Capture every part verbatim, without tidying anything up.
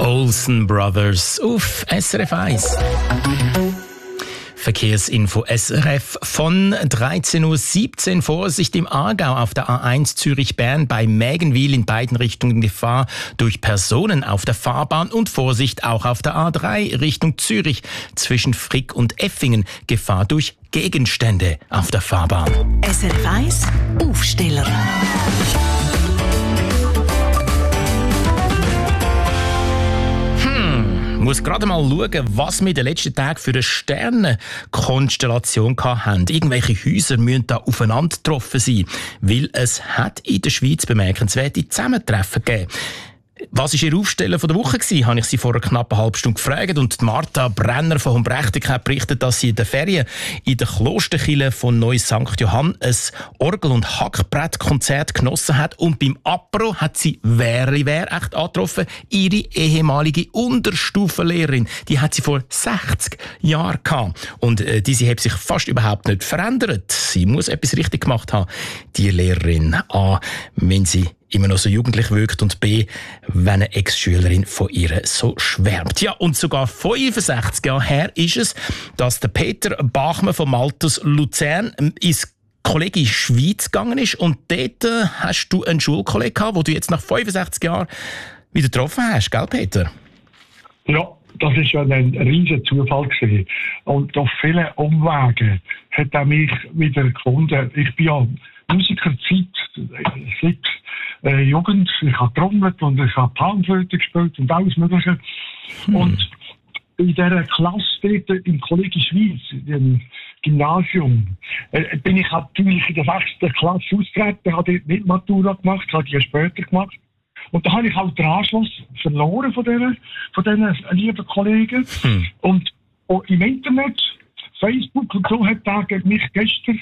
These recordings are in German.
Olsen Brothers auf S R F eins. Verkehrsinfo S R F von dreizehn Uhr siebzehn. Vorsicht im Aargau auf der A eins Zürich-Bern bei Mägenwil in beiden Richtungen Gefahr durch Personen auf der Fahrbahn und Vorsicht auch auf der A drei Richtung Zürich zwischen Frick und Effingen Gefahr durch Gegenstände auf der Fahrbahn. S R F eins Aufsteller. Ich muss gerade mal schauen, was wir in den letzten Tagen für eine Sternenkonstellation hatten. Irgendwelche Häuser müssen da aufeinander getroffen sein, weil es hat in der Schweiz bemerkenswerte Zusammentreffen gegeben. Was war Ihr Aufsteller von der Woche gewesen? Habe ich Sie vor einer knappen halben Stunde gefragt. Und Martha Brenner von Humbrechtig hat berichtet, dass sie in den Ferien in der Klosterkirche von Neues Sankt Johann ein Orgel- und Hackbrettkonzert genossen hat. Und beim Apero hat sie «Wäre, wär» echt angetroffen. Ihre ehemalige Unterstufenlehrerin, die hat sie vor sechzig Jahren gehabt. Und äh, diese hat sich fast überhaupt nicht verändert. Sie muss etwas richtig gemacht haben, die Lehrerin. A, wenn sie immer noch so jugendlich wirkt und B, wenn eine Ex-Schülerin von ihr so schwärmt. Ja, und sogar fünfundsechzig Jahre her ist es, dass der Peter Bachmann von Maltus Luzern ins Kolleg Schweiz gegangen ist und dort hast du einen Schulkollegen gehabt, den du jetzt nach fünfundsechzig Jahren wieder getroffen hast, gell Peter? Ja, das war ja ein riesiger Zufall gewesen. Und auf vielen Umwegen hat er mich wieder gefunden. Ich bin ja Musikerzeit, seit äh, Jugend, ich habe trommelt und ich habe Panflöte gespielt und alles Mögliche. Hm. Und in dieser Klasse dort im Kolleg Schweiz, im Gymnasium, äh, bin ich natürlich in der sechsten Klasse ausgetreten, habe dort nicht Matura gemacht, habe die später gemacht. Und da habe ich halt den Anschluss verloren von diesen, von diesen lieben Kollegen. Hm. Und oh, im Internet, Facebook und so, hat er mich gestern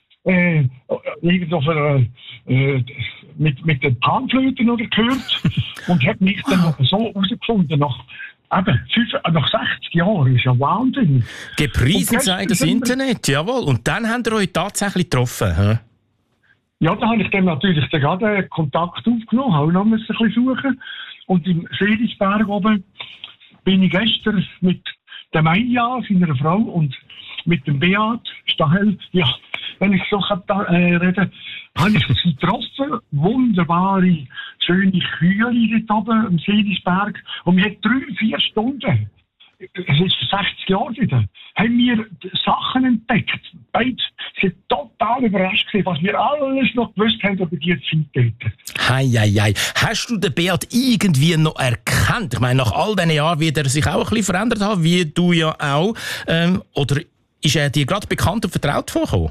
äh, irgendwo für, äh, mit, mit den Panflöten oder gehört und hat mich dann so herausgefunden, nach, eben, fünf, nach sechzig Jahren, ist ja Wahnsinn. Gepriesen sei das Internet, jawohl. Und dann habt ihr euch tatsächlich getroffen, hä? Ja, da habe ich dann natürlich dann gerade Kontakt aufgenommen, habe noch ein bisschen suchen. Und im Seelisberg oben bin ich gestern mit der Maja, seiner Frau, und mit dem Beat Stahel, ja, wenn ich so kann, äh, reden, habe ich sie getroffen. Wunderbare, schöne Kühe dort oben am Seelisberg. Und wir haben drei, vier Stunden, es ist sechzig Jahre wieder, haben wir Sachen entdeckt. Beide sind total überrascht gewesen, was wir alles noch gewusst haben über die Zeit dort. Hei, hei, hei. Hast du den Beat irgendwie noch erkannt? Ich meine, nach all diesen Jahren wird er sich auch ein bisschen verändert haben, wie du ja auch. Ähm, oder ist er dir gerade bekannt und vertraut vorgekommen?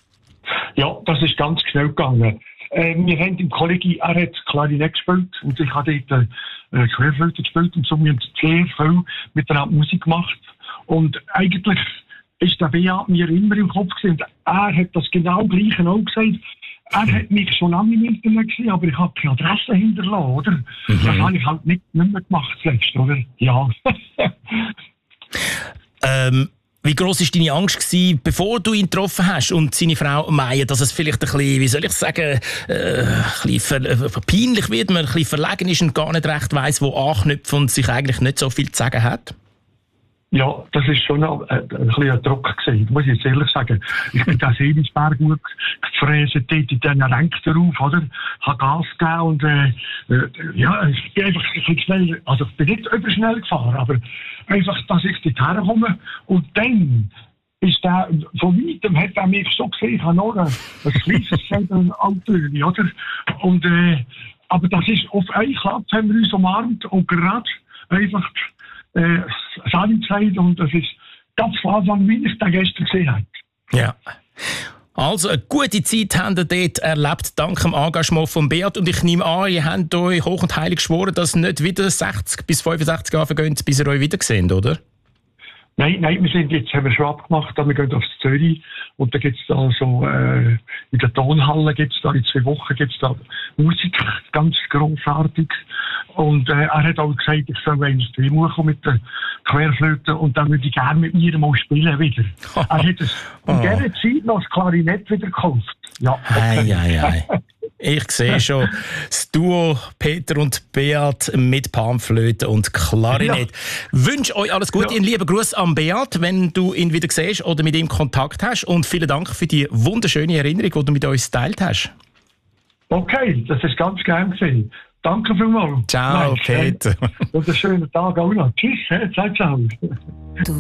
Ja, das ist ganz schnell gegangen. Äh, wir haben im Kollegi, er hat Klarinett gespielt und ich habe dort äh, Querflöte gespielt und so, wir haben sehr viel mit der Musik gemacht. Und eigentlich ist der Beat mir immer im Kopf gewesen. Er hat das genau Gleiche auch gesagt. Er hat mich schon lange im Internet gesehen, aber ich habe keine Adresse hinterlassen, oder? Mhm. Das habe ich halt nicht, nicht mehr gemacht zuletzt, oder? Ja. ähm... Wie gross war deine Angst gewesen, bevor du ihn getroffen hast und seine Frau Maya, dass es vielleicht ein bisschen, wie soll ich sagen, äh, ein bisschen ver- peinlich wird, man ein bisschen verlegen ist und gar nicht recht weiss, wo anknüpfen und sich eigentlich nicht so viel zu sagen hat? Ja, das ist schon ein, ein, ein bisschen ein Druck gewesen, muss ich jetzt ehrlich sagen. Ich bin da Seelisberg gut gefräset, dort in diesen Ränken drauf, oder? Habe Gas gegeben und, äh, äh, ja, ich bin einfach ein bisschen schnell, also ich bin nicht überschnell gefahren, aber einfach, dass ich dort herkomme. Und dann ist der, von weitem hat er mich so gesehen, ich habe noch ein, ein kleines Auto, oder? Und, äh, aber das ist, auf einen Klapp haben wir uns umarmt und gerade einfach, Äh, Sonnenzeit und das ist ganz von Anfang, wie ich den gestern gesehen habe. Ja. Also eine gute Zeit habt ihr dort erlebt, dank dem Engagement von Beat. Und ich nehme an, ihr habt euch hoch und heilig geschworen, dass nicht wieder sechzig bis fünfundsechzig Jahre vergehen, bis ihr euch wieder seht, oder? Nein, nein, wir sind jetzt, haben wir schon abgemacht, wir gehen auf Zürich und da gibt es da so, äh, in der Tonhalle gibt es da, in zwei Wochen gibt es da Musik, ganz grossartig. Und äh, er hat auch gesagt, ich soll ins Demo kommen mit der Querflöte und dann würde ich gerne mit mir mal spielen wieder. Er hat es in dieser Zeit noch das Klarinett wieder gekauft. Ja, okay. Hei, hei, hei. Ich sehe schon das Duo Peter und Beat mit Panflöte und Klarinett. Ja. Wünsche euch alles Gute. Ja. Einen lieben Gruß an Beat, wenn du ihn wieder siehst oder mit ihm Kontakt hast. Und vielen Dank für die wunderschöne Erinnerung, die du mit uns geteilt hast. Okay, das ist ganz gern gewesen. Danke vielmals. Ciao, Mensch, Peter. Und einen schönen Tag auch noch. Tschüss, ciao, ciao.